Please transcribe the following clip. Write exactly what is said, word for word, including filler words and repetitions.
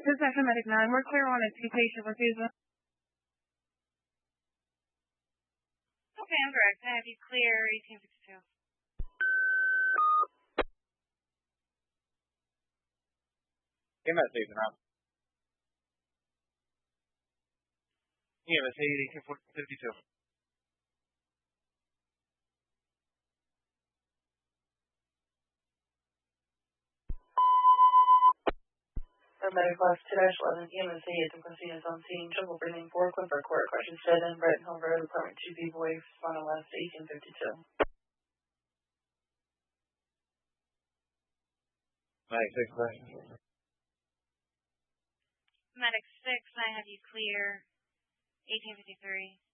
This is Section Medic nine. We're clear on a two-patient refusal. Okay, I'm direct. I have you clear eighteen fifty-two. E M S eighteen out. E M S eighteen fifty-two. Paramedic class two dash eleven, E M S eighteen proceedings on scene, trouble breathing, four Clipper Court, Corrections Dead Brighton Hill Road, Apartment two B Boy, Final West, eighteen fifty-two. Medic six, question. Medic six, I have you clear eighteen fifty-three.